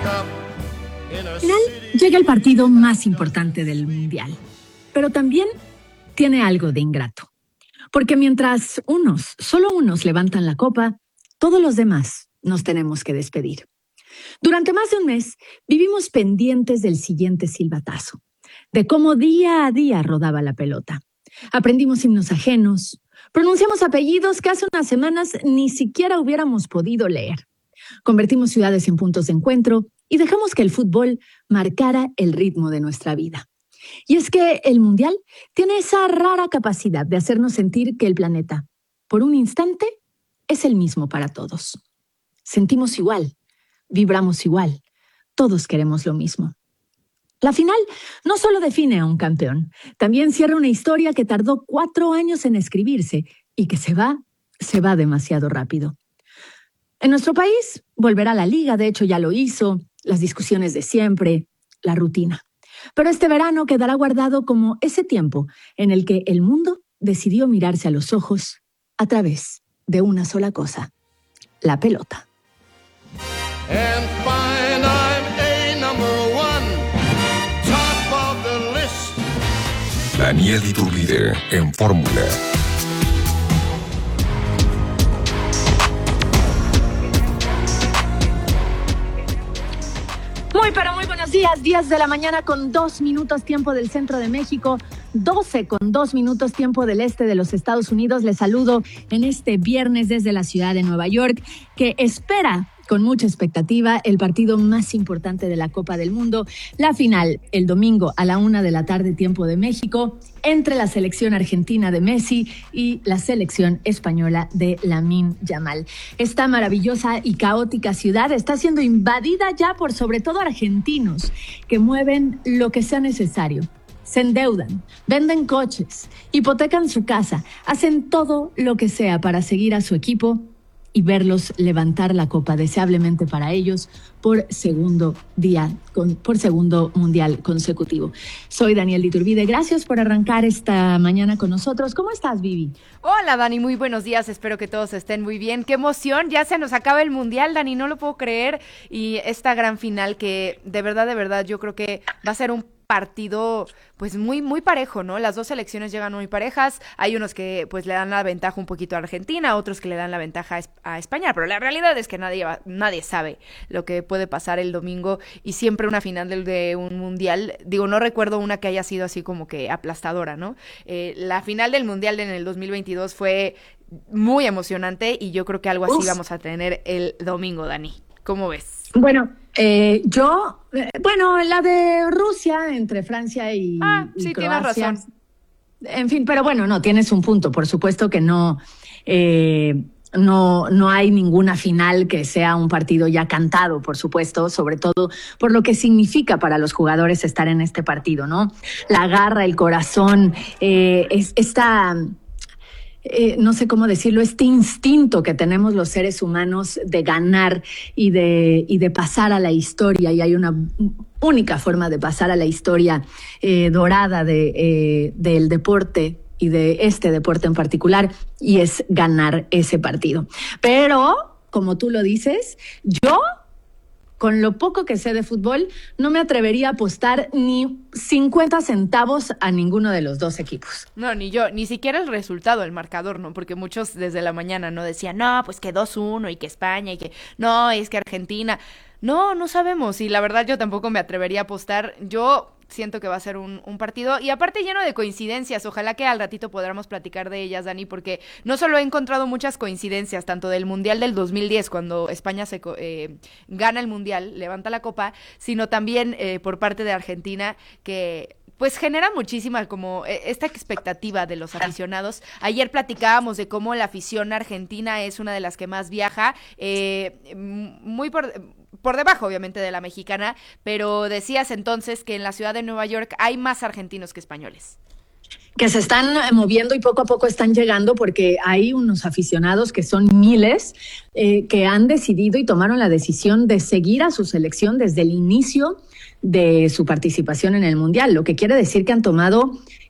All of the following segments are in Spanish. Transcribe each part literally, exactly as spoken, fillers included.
Al final llega el partido más importante del Mundial, pero también tiene algo de ingrato. Porque mientras unos, solo unos levantan la copa, todos los demás nos tenemos que despedir. Durante más de un mes vivimos pendientes del siguiente silbatazo, de cómo día a día rodaba la pelota. Aprendimos himnos ajenos, pronunciamos apellidos que hace unas semanas ni siquiera hubiéramos podido leer. Convertimos ciudades en puntos de encuentro y dejamos que el fútbol marcara el ritmo de nuestra vida. Y es que el Mundial tiene esa rara capacidad de hacernos sentir que el planeta, por un instante, es el mismo para todos. Sentimos igual, vibramos igual, todos queremos lo mismo. La final no solo define a un campeón, también cierra una historia que tardó cuatro años en escribirse y que se va, se va demasiado rápido. En nuestro país volverá la liga, de hecho ya lo hizo, las discusiones de siempre, la rutina. Pero este verano quedará guardado como ese tiempo en el que el mundo decidió mirarse a los ojos a través de una sola cosa, la pelota. And fine, I'm a number one, top of the list. Daniel Iturbide en Fórmula. Muy, pero muy buenos días. diez de la mañana con dos minutos tiempo del centro de México, doce con dos minutos tiempo del este de los Estados Unidos. Les saludo en este viernes desde la ciudad de Nueva York, que espera con mucha expectativa el partido más importante de la Copa del Mundo, la final el domingo a la una de la tarde tiempo de México, entre la selección argentina de Messi y la selección española de Lamine Yamal. Esta maravillosa y caótica ciudad está siendo invadida ya por sobre todo argentinos que mueven lo que sea necesario. Se endeudan, venden coches, hipotecan su casa, hacen todo lo que sea para seguir a su equipo y verlos levantar la copa deseablemente para ellos por segundo día, con, por segundo mundial consecutivo. Soy Daniel Iturbide, gracias por arrancar esta mañana con nosotros. ¿Cómo estás, Vivi? Hola, Dani, muy buenos días, espero que todos estén muy bien. Qué emoción, ya se nos acaba el mundial, Dani, no lo puedo creer, y esta gran final que de verdad, de verdad, yo creo que va a ser un partido pues muy muy parejo, ¿no? Las dos selecciones llegan muy parejas, hay unos que pues le dan la ventaja un poquito a Argentina, otros que le dan la ventaja a España, pero la realidad es que nadie va, nadie sabe lo que puede pasar el domingo, y siempre una final de, de un mundial, digo, no recuerdo una que haya sido así como que aplastadora, ¿no? Eh, la final del mundial en el dos mil veintidós fue muy emocionante y yo creo que algo así Uf. vamos a tener el domingo, Dani. ¿Cómo ves? Bueno, eh, yo, eh, bueno, la de Rusia entre Francia y, ah, y sí, Croacia. Tienes razón. En fin, pero bueno, no, tienes un punto. Por supuesto que no, eh, no, no hay ninguna final que sea un partido ya cantado, por supuesto, sobre todo por lo que significa para los jugadores estar en este partido, ¿no? La garra, el corazón, eh, es, esta... Eh, no sé cómo decirlo, este instinto que tenemos los seres humanos de ganar y de, y de pasar a la historia, y hay una única forma de pasar a la historia eh, dorada de, eh, del deporte y de este deporte en particular, y es ganar ese partido. Pero, como tú lo dices, yo, con lo poco que sé de fútbol, no me atrevería a apostar ni cincuenta centavos a ninguno de los dos equipos. No, ni yo, ni siquiera el resultado, el marcador, ¿no? Porque muchos desde la mañana no decían, no, pues que dos uno y que España y que, no, es que Argentina. No, no sabemos, y la verdad yo tampoco me atrevería a apostar. Yo siento que va a ser un, un partido, y aparte lleno de coincidencias. Ojalá que al ratito podamos platicar de ellas, Dani, porque no solo he encontrado muchas coincidencias, tanto del Mundial del dos mil diez, cuando España se eh, gana el Mundial, levanta la copa, sino también eh, por parte de Argentina, que pues genera muchísima como esta expectativa de los aficionados. Ayer platicábamos de cómo la afición argentina es una de las que más viaja, eh, muy por... por debajo obviamente de la mexicana, pero decías entonces que en la ciudad de Nueva York hay más argentinos que españoles. Que se están moviendo y poco a poco están llegando, porque hay unos aficionados que son miles, eh, que han decidido y tomaron la decisión de seguir a su selección desde el inicio de su participación en el Mundial, lo que quiere decir que han tomado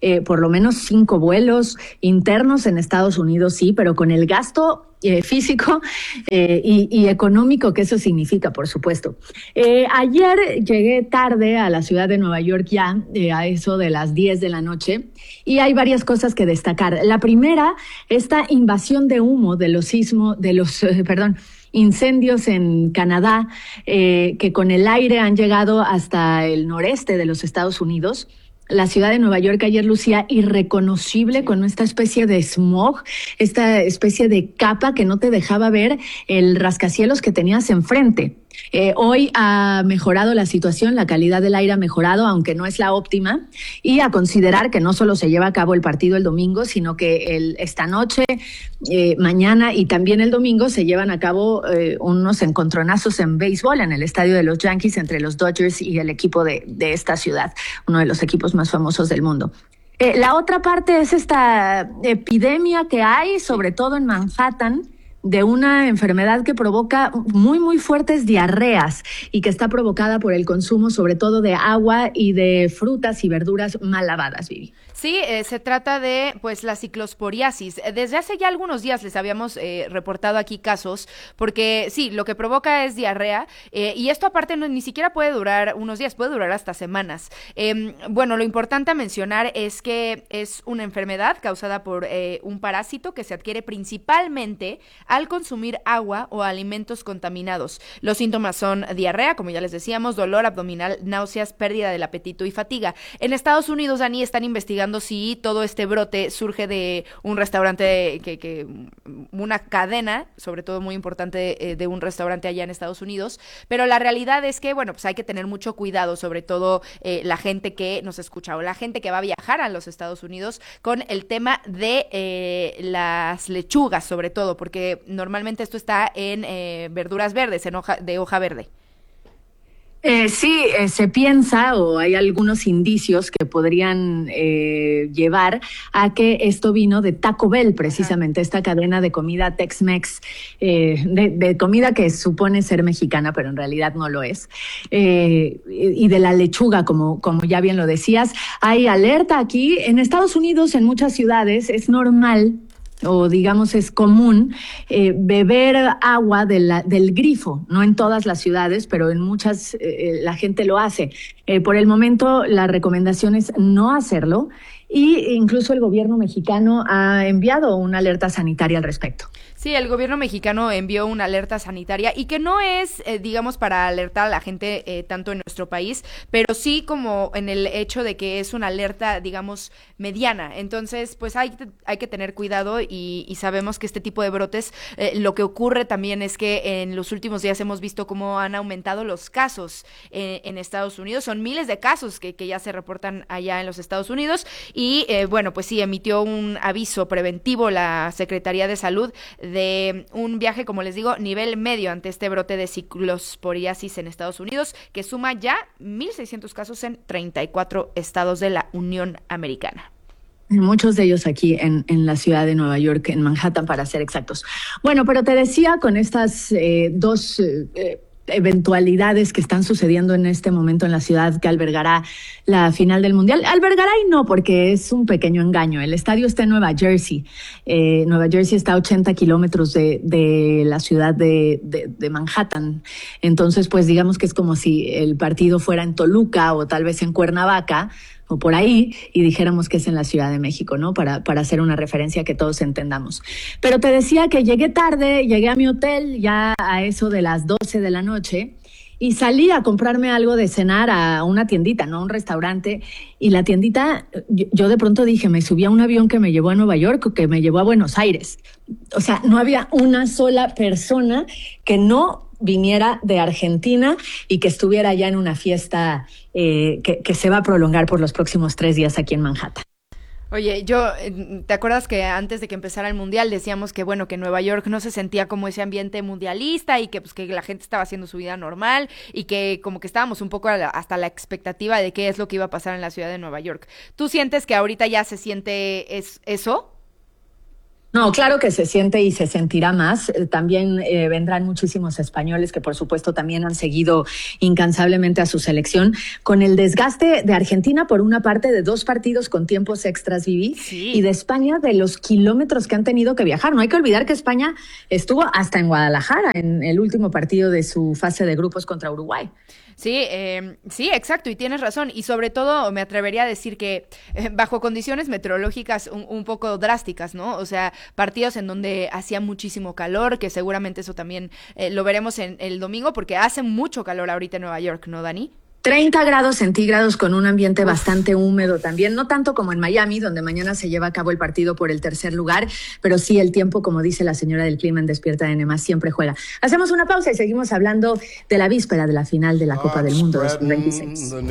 eh, por lo menos cinco vuelos internos en Estados Unidos, sí, pero con el gasto Eh, físico eh, y, y económico que eso significa, por supuesto. Eh, ayer llegué tarde a la ciudad de Nueva York ya, eh, a eso de las diez de la noche, y hay varias cosas que destacar. La primera, esta invasión de humo de los sismos, de los, eh, perdón, incendios en Canadá, eh, que con el aire han llegado hasta el noreste de los Estados Unidos. La ciudad de Nueva York ayer lucía irreconocible con esta especie de smog, esta especie de capa que no te dejaba ver el rascacielos que tenías enfrente. Eh, hoy ha mejorado la situación, la calidad del aire ha mejorado, aunque no es la óptima, y a considerar que no solo se lleva a cabo el partido el domingo, sino que el, esta noche, eh, mañana y también el domingo se llevan a cabo eh, unos encontronazos en béisbol en el estadio de los Yankees entre los Dodgers y el equipo de, de esta ciudad, uno de los equipos más famosos del mundo. Eh, la otra parte es esta epidemia que hay, sobre todo en Manhattan, de una enfermedad que provoca muy, muy fuertes diarreas y que está provocada por el consumo sobre todo de agua y de frutas y verduras mal lavadas, Vivi. Sí, eh, se trata de pues la ciclosporiasis. Desde hace ya algunos días les habíamos eh, reportado aquí casos, porque sí, lo que provoca es diarrea, eh, y esto aparte no, ni siquiera puede durar unos días, puede durar hasta semanas. Eh, bueno, lo importante a mencionar es que es una enfermedad causada por eh, un parásito que se adquiere principalmente al consumir agua o alimentos contaminados. Los síntomas son diarrea, como ya les decíamos, dolor abdominal, náuseas, pérdida del apetito y fatiga. En Estados Unidos, Dani, están investigando si todo este brote surge de un restaurante, que, que una cadena, sobre todo muy importante, eh, de un restaurante allá en Estados Unidos, pero la realidad es que, bueno, pues hay que tener mucho cuidado, sobre todo eh, la gente que nos escucha o la gente que va a viajar a los Estados Unidos con el tema de eh, las lechugas, sobre todo, porque normalmente esto está en eh, verduras verdes, en hoja, de hoja verde. Eh, sí, eh, se piensa o hay algunos indicios que podrían eh, llevar a que esto vino de Taco Bell, precisamente, esta cadena de comida Tex-Mex, eh, de, de comida que supone ser mexicana, pero en realidad no lo es, eh, y de la lechuga, como, como ya bien lo decías. Hay alerta aquí. En Estados Unidos, en muchas ciudades, es normal, o digamos es común, eh, beber agua de la, del grifo, no en todas las ciudades, pero en muchas eh, la gente lo hace. Eh, por el momento la recomendación es no hacerlo, y incluso el gobierno mexicano ha enviado una alerta sanitaria al respecto. Sí, el gobierno mexicano envió una alerta sanitaria y que no es, eh, digamos, para alertar a la gente eh, tanto en nuestro país, pero sí como en el hecho de que es una alerta, digamos, mediana. Entonces, pues hay, hay que tener cuidado y, y sabemos que este tipo de brotes, eh, lo que ocurre también es que en los últimos días hemos visto cómo han aumentado los casos eh, en Estados Unidos. Son miles de casos que, que ya se reportan allá en los Estados Unidos y, eh, bueno, pues sí, emitió un aviso preventivo la Secretaría de Salud de un viaje, como les digo, nivel medio ante este brote de ciclosporiasis en Estados Unidos, que suma ya mil seiscientos casos en treinta y cuatro estados de la Unión Americana. Muchos de ellos aquí en, en la ciudad de Nueva York, en Manhattan, para ser exactos. Bueno, pero te decía, con estas eh, dos eh, eventualidades que están sucediendo en este momento en la ciudad que albergará la final del Mundial. Albergará y no, porque es un pequeño engaño. El estadio está en Nueva Jersey. Eh, Nueva Jersey está a ochenta kilómetros de, de la ciudad de, de, de Manhattan. Entonces, pues digamos que es como si el partido fuera en Toluca o tal vez en Cuernavaca, o por ahí, y dijéramos que es en la Ciudad de México, ¿no? Para, para hacer una referencia que todos entendamos. Pero te decía que llegué tarde, llegué a mi hotel ya a eso de las doce de la noche y salí a comprarme algo de cenar a una tiendita, no a un restaurante, y la tiendita, yo, yo de pronto dije, me subí a un avión que me llevó a Nueva York o que me llevó a Buenos Aires. O sea, no había una sola persona que no viniera de Argentina y que estuviera ya en una fiesta eh, que, que se va a prolongar por los próximos tres días aquí en Manhattan. Oye, yo, ¿te acuerdas que antes de que empezara el Mundial decíamos que, bueno, que Nueva York no se sentía como ese ambiente mundialista y que, pues, que la gente estaba haciendo su vida normal y que como que estábamos un poco a la, hasta la expectativa de qué es lo que iba a pasar en la ciudad de Nueva York? ¿Tú sientes que ahorita ya se siente es, eso? No, claro que se siente y se sentirá más. Eh, También eh, vendrán muchísimos españoles que por supuesto también han seguido incansablemente a su selección. Con el desgaste de Argentina por una parte de dos partidos con tiempos extras, Vivi, Sí. y de España de los kilómetros que han tenido que viajar. No hay que olvidar que España estuvo hasta en Guadalajara en el último partido de su fase de grupos contra Uruguay. Sí, eh, sí, exacto, y tienes razón. Y sobre todo me atrevería a decir que eh, bajo condiciones meteorológicas un, un poco drásticas, ¿no? O sea, partidos en donde hacía muchísimo calor, que seguramente eso también eh, lo veremos en el domingo, porque hace mucho calor ahorita en Nueva York, ¿no, Dani? treinta grados centígrados con un ambiente bastante húmedo también, no tanto como en Miami, donde mañana se lleva a cabo el partido por el tercer lugar, pero sí el tiempo, como dice la señora del clima en Despierta de N+, siempre juega. Hacemos una pausa y seguimos hablando de la víspera de la final de la Copa del Mundo dos mil veintiséis.